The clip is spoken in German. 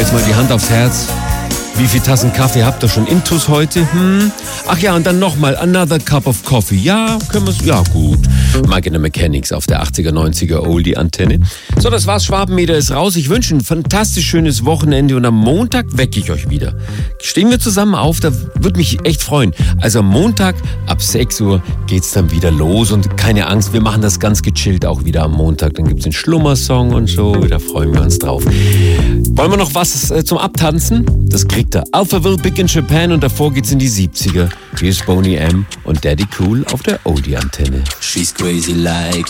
Jetzt mal die Hand aufs Herz. Wie viele Tassen Kaffee habt ihr schon intus heute? Ach ja, und dann nochmal Another Cup of Coffee. Ja, können wir's? Ja, gut. Magina Mechanics auf der 80er, 90er Oldie-Antenne. So, das war's. Schwabenmeter ist raus. Ich wünsche ein fantastisch schönes Wochenende und am Montag wecke ich euch wieder. Stehen wir zusammen auf, da würde mich echt freuen. Also am Montag ab 6 Uhr geht's dann wieder los und keine Angst, wir machen das ganz gechillt auch wieder am Montag. Dann gibt's einen Schlummersong und so, da freuen wir uns drauf. Wollen wir noch was zum Abtanzen? Das kriegt ihr. Alphaville Big in Japan und davor geht's in die 70er. Hier ist Boney M. und Daddy Cool auf der Oldie-Antenne. She's crazy like